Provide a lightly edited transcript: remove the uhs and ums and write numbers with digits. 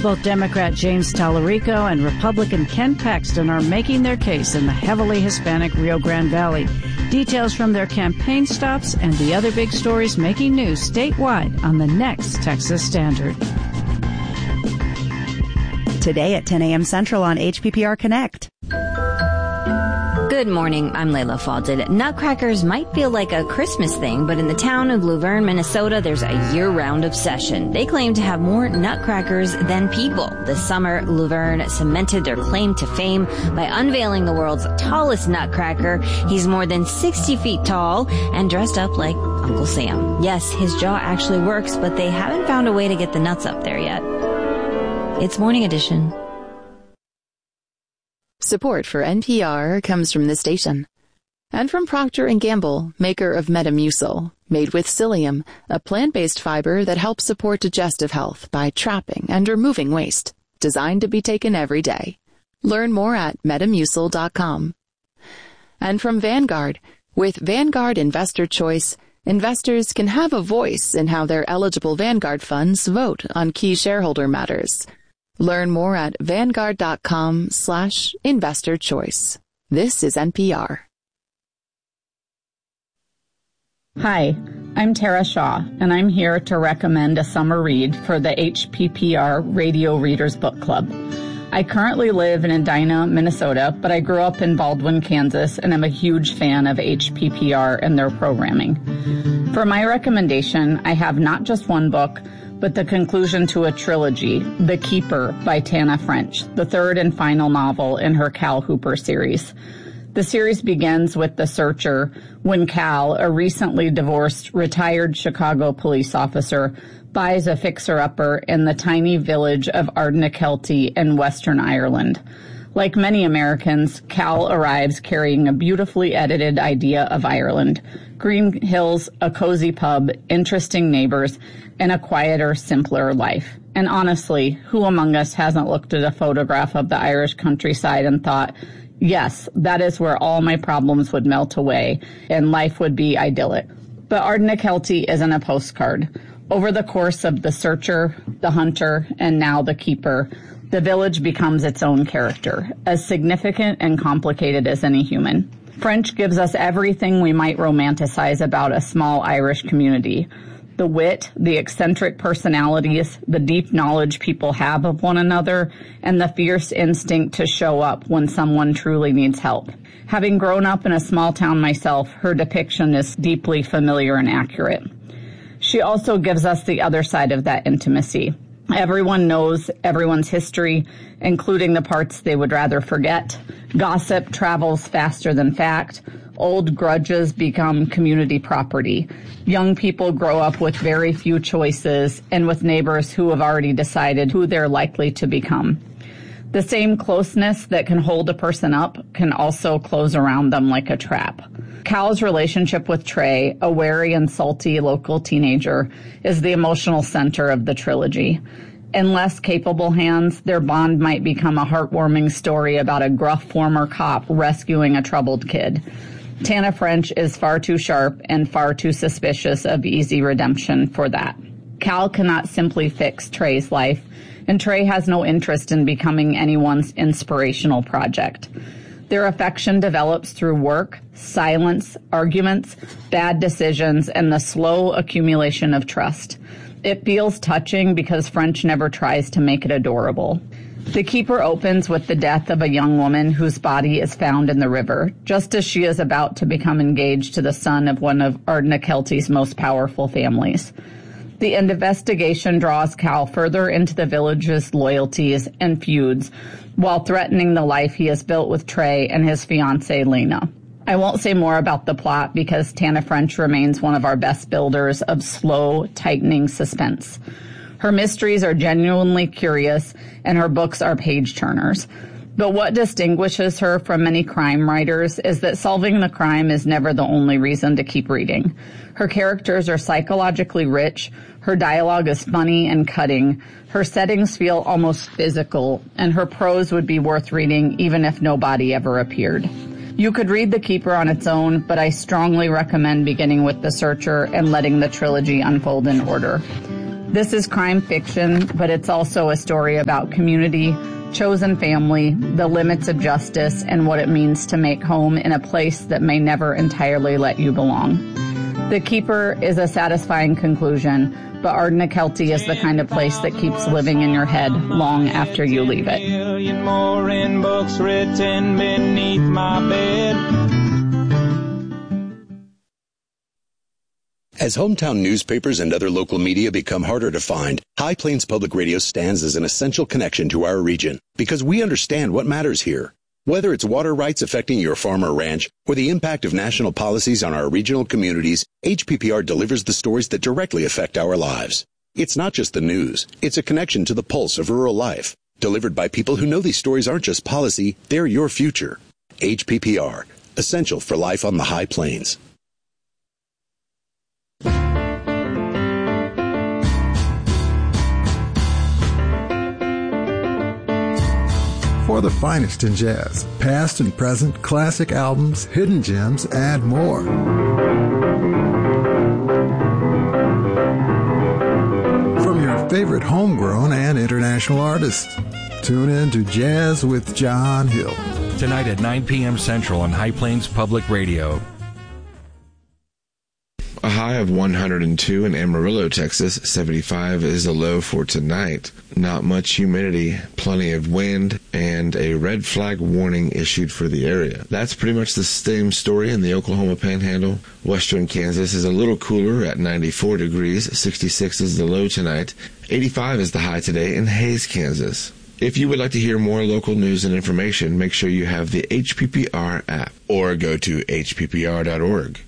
Both Democrat James Tallarico and Republican Ken Paxton are making their case in the heavily Hispanic Rio Grande Valley. Details from their campaign stops and the other big stories making news statewide on the next Texas Standard. Today at 10 a.m. Central on HPPR Connect. Good morning, I'm Layla Falded. Nutcrackers might feel like a Christmas thing, but in the town of Luverne, Minnesota, there's a year-round obsession. They claim to have more nutcrackers than people. This summer, Luverne cemented their claim to fame by unveiling the world's tallest nutcracker. He's more than 60 feet tall and dressed up like Uncle Sam. Yes, his jaw actually works, but they haven't found a way to get the nuts up there yet. It's Morning Edition. Support for NPR comes from this station and from Procter & Gamble, maker of Metamucil, made with psyllium, a plant-based fiber that helps support digestive health by trapping and removing waste, designed to be taken every day. Learn more at Metamucil.com. And from Vanguard, with Vanguard Investor Choice, investors can have a voice in how their eligible Vanguard funds vote on key shareholder matters. Learn more at Vanguard.com/investor choice. This is NPR. Hi, I'm Tara Shaw, and I'm here to recommend a summer read for the HPPR Radio Readers Book Club. I currently live in Edina, Minnesota, but I grew up in Baldwin, Kansas, and I'm a huge fan of HPPR and their programming. For my recommendation, I have not just one book, but the conclusion to a trilogy, The Keeper by Tana French, the third and final novel in her Cal Hooper series. The series begins with The Searcher, when Cal, a recently divorced, retired Chicago police officer, buys a fixer-upper in the tiny village of Ardnakelty in Western Ireland. Like many Americans, Cal arrives carrying a beautifully edited idea of Ireland. Green hills, a cozy pub, interesting neighbors, and a quieter, simpler life. And honestly, who among us hasn't looked at a photograph of the Irish countryside and thought, yes, that is where all my problems would melt away and life would be idyllic. But Ardnakelty isn't a postcard. Over the course of The Searcher, The Hunter, and now The Keeper, the village becomes its own character, as significant and complicated as any human. French gives us everything we might romanticize about a small Irish community. The wit, the eccentric personalities, the deep knowledge people have of one another, and the fierce instinct to show up when someone truly needs help. Having grown up in a small town myself, her depiction is deeply familiar and accurate. She also gives us the other side of that intimacy. Everyone knows everyone's history, including the parts they would rather forget. Gossip travels faster than fact. Old grudges become community property. Young people grow up with very few choices and with neighbors who have already decided who they're likely to become. The same closeness that can hold a person up can also close around them like a trap. Cal's relationship with Trey, a wary and salty local teenager, is the emotional center of the trilogy. In less capable hands, their bond might become a heartwarming story about a gruff former cop rescuing a troubled kid. Tana French is far too sharp and far too suspicious of easy redemption for that. Cal cannot simply fix Trey's life, and Trey has no interest in becoming anyone's inspirational project. Their affection develops through work, silence, arguments, bad decisions, and the slow accumulation of trust. It feels touching because French never tries to make it adorable. The Keeper opens with the death of a young woman whose body is found in the river, just as she is about to become engaged to the son of one of Ardnakelty's most powerful families. The investigation draws Cal further into the village's loyalties and feuds while threatening the life he has built with Trey and his fiancée, Lena. I won't say more about the plot because Tana French remains one of our best builders of slow, tightening suspense. Her mysteries are genuinely curious, and her books are page-turners. But what distinguishes her from many crime writers is that solving the crime is never the only reason to keep reading. Her characters are psychologically rich, her dialogue is funny and cutting, her settings feel almost physical, and her prose would be worth reading even if no body ever appeared. You could read The Keeper on its own, but I strongly recommend beginning with The Searcher and letting the trilogy unfold in order. This is crime fiction, but it's also a story about community, chosen family, the limits of justice, and what it means to make home in a place that may never entirely let you belong. The Keeper is a satisfying conclusion, but Ardnackelty is the kind of place that keeps living in your head long after you leave it. Million more in books written beneath my bed. As hometown newspapers and other local media become harder to find, High Plains Public Radio stands as an essential connection to our region because we understand what matters here. Whether it's water rights affecting your farm or ranch or the impact of national policies on our regional communities, HPPR delivers the stories that directly affect our lives. It's not just the news. It's a connection to the pulse of rural life, delivered by people who know these stories aren't just policy, they're your future. HPPR, essential for life on the High Plains. For the finest in jazz, past and present, classic albums, hidden gems, and more. From your favorite homegrown and international artists, tune in to Jazz with John Hill. Tonight at 9 p.m. Central on High Plains Public Radio. A high of 102 in Amarillo, Texas. 75 is the low for tonight. Not much humidity, plenty of wind, and a red flag warning issued for the area. That's pretty much the same story in the Oklahoma Panhandle. Western Kansas is a little cooler at 94 degrees. 66 is the low tonight. 85 is the high today in Hays, Kansas. If you would like to hear more local news and information, make sure you have the HPPR app or go to hppr.org.